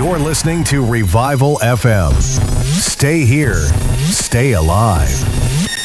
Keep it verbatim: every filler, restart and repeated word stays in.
You're listening to Revival F M. Stay here. Stay alive.